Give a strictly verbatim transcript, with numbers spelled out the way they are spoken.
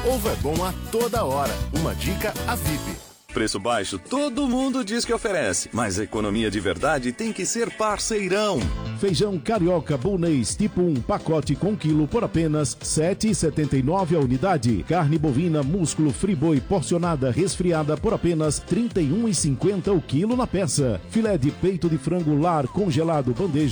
Ovo é bom a toda hora. Uma dica a V I P. Preço baixo, todo mundo diz que oferece, mas a economia de verdade tem que ser parceirão. Feijão carioca bolonês tipo um, pacote com quilo por apenas sete reais e setenta e nove centavos a unidade. Carne bovina músculo friboi porcionada resfriada por apenas trinta e um reais e cinquenta centavos o quilo na peça. Filé de peito de frango lar congelado bandeja